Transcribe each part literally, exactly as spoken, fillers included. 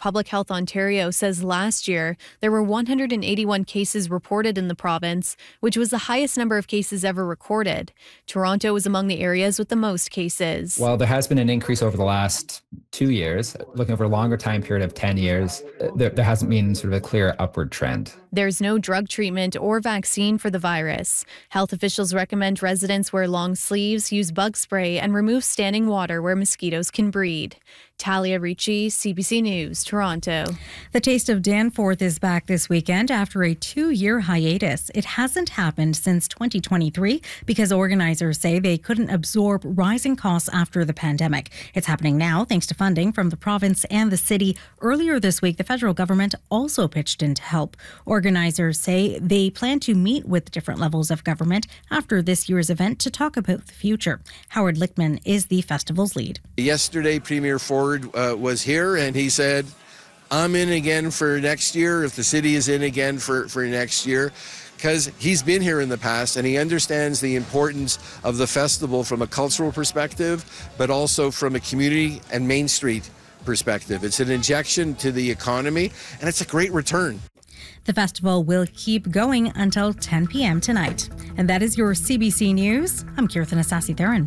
Public Health Ontario says last year there were one hundred eighty-one cases reported in the province, which was the highest number of cases ever recorded. Toronto was among the areas with the most cases. While there has been an increase over the last two years, looking over a longer time period of ten years, there, there hasn't been sort of a clear upward trend. There's no drug treatment or vaccine for the virus. Health officials recommend residents wear long sleeves, use bug spray, and remove standing water where mosquitoes can breed. Talia Ricci, C B C News, Toronto. The Taste of Danforth is back this weekend after a two-year hiatus. It hasn't happened since twenty twenty-three because organizers say they couldn't absorb rising costs after the pandemic. It's happening now thanks to funding from the province and the city. Earlier this week, the federal government also pitched in to help. Organizers say they plan to meet with different levels of government after this year's event to talk about the future. Howard Lichtman is the festival's lead. Yesterday, Premier Ford uh, was here and he said, I'm in again for next year if the city is in again for, for next year, because he's been here in the past and he understands the importance of the festival from a cultural perspective, but also from a community and Main Street perspective. It's an injection to the economy and it's a great return. The festival will keep going until ten p.m. tonight. And that is your C B C News. I'm Kirtan Asasi-Theron.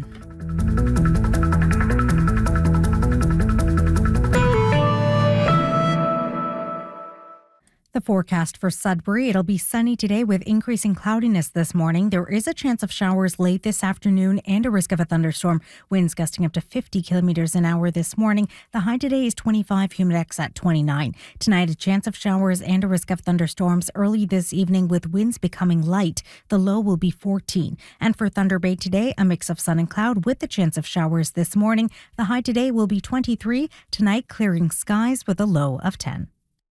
The forecast for Sudbury, it'll be sunny today with increasing cloudiness this morning. There is a chance of showers late this afternoon and a risk of a thunderstorm. Winds gusting up to fifty kilometers an hour this morning. The high today is twenty-five, humidex at twenty-nine. Tonight, a chance of showers and a risk of thunderstorms early this evening with winds becoming light. The low will be fourteen. And for Thunder Bay today, a mix of sun and cloud with a chance of showers this morning. The high today will be twenty-three. Tonight, clearing skies with a low of ten.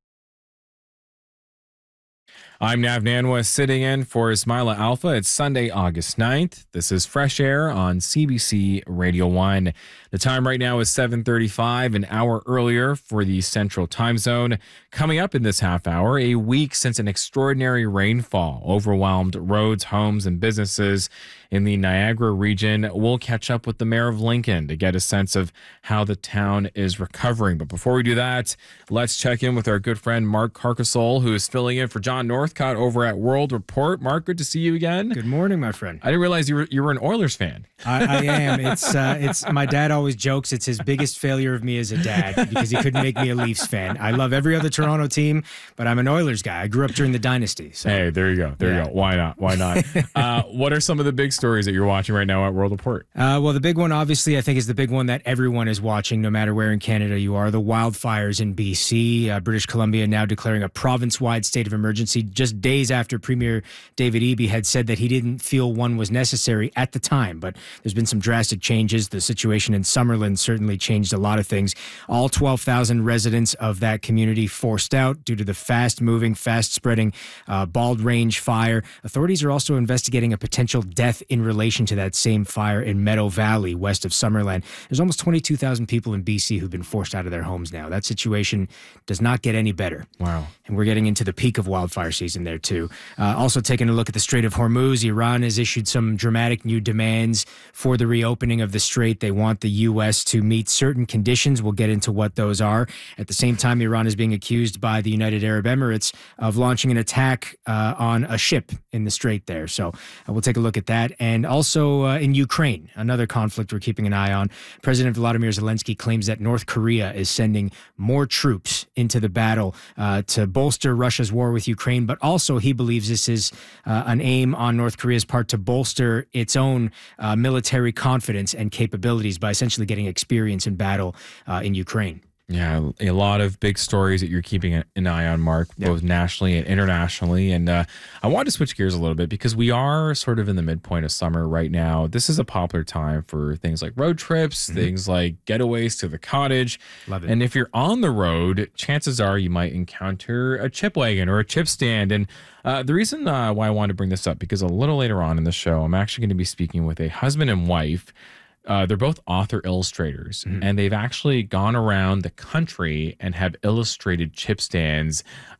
I'm Nav Nanwa sitting in for Ismaila Alpha. It's Sunday, August ninth. This is Fresh Air on C B C Radio one. The time right now is seven thirty-five, an hour earlier for the Central Time Zone. Coming up in this half hour, a week since an extraordinary rainfall overwhelmed roads, homes, and businesses in the Niagara region. We'll catch up with the mayor of Lincoln to get a sense of how the town is recovering. But before we do that, let's check in with our good friend Mark Carcassole, who is filling in for John Northcott over at World Report. Mark, good to see you again. Good morning, my friend. I didn't realize you were you were an Oilers fan. I, I am. It's uh, it's my dad always jokes it's his biggest failure of me as a dad because he couldn't make me a Leafs fan. I love every other Toronto team, but I'm an Oilers guy. I grew up during the dynasty. So. Hey, there you go. There yeah. you go. Why not? Why not? uh, what are some of the big stories that you're watching right now at World Report? Uh, well, the big one, obviously, I think is the big one that everyone is watching, no matter where in Canada you are. The wildfires in B C, uh, British Columbia now declaring a province-wide state of emergency just days after Premier David Eby had said that he didn't feel one was necessary at the time. But there's been some drastic changes. The situation in Summerlin certainly changed a lot of things. All twelve thousand residents of that community forced out due to the fast-moving, fast-spreading uh, Bald Range fire. Authorities are also investigating a potential death in relation to that same fire in Meadow Valley, west of Summerland. There's almost twenty-two thousand people in B C who've been forced out of their homes now. That situation does not get any better. Wow. And we're getting into the peak of wildfire season there, too. Uh, also taking a look at the Strait of Hormuz, Iran has issued some dramatic new demands for the reopening of the strait. They want the U S to meet certain conditions. We'll get into what those are. At the same time, Iran is being accused by the United Arab Emirates of launching an attack uh, on a ship in the strait there. So uh, we'll take a look at that. And also uh, in Ukraine, another conflict we're keeping an eye on. President Volodymyr Zelensky claims that North Korea is sending more troops into the battle uh, to bolster Russia's war with Ukraine, but also he believes this is uh, an aim on North Korea's part to bolster its own uh, military confidence and capabilities by essentially getting experience in battle uh, in Ukraine. Yeah, a lot of big stories that you're keeping an eye on, Mark, yep. both nationally and internationally. And uh, I want to switch gears a little bit because we are sort of in the midpoint of summer right now. This is a popular time for things like road trips, mm-hmm. things like getaways to the cottage. Love it. And if you're on the road, chances are you might encounter a chip wagon or a chip stand. And uh, the reason uh, why I wanted to bring this up, because a little later on in the show, I'm actually going to be speaking with a husband and wife. Uh, they're both author illustrators, mm-hmm. and they've actually gone around the country and have illustrated chip stands,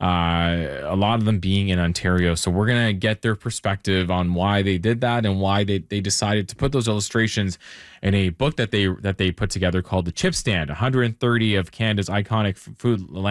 uh, a lot of them being in Ontario. So we're going to get their perspective on why they did that and why they, they decided to put those illustrations in a book that they that they put together called The Chip Stand, one hundred thirty of Canada's iconic food